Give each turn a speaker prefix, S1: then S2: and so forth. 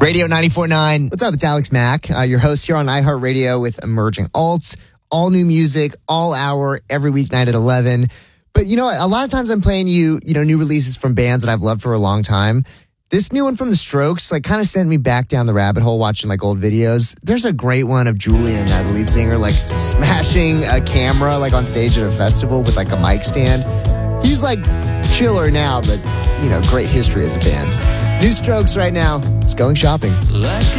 S1: Radio 94.9. What's up? It's Alex Mack, your host here on iHeartRadio with Emerging Alts. All new music, all hour, every weeknight at 11. But, you know, a lot of times I'm playing you new releases from bands that I've loved for a long time. This new one from The Strokes, kind of sent me back down the rabbit hole watching, old videos. There's a great one of Julian, the lead singer, smashing a camera, on stage at a festival with, a mic stand. He's, chiller now, but, great history as a band. New Strokes right now. It's Going Shopping.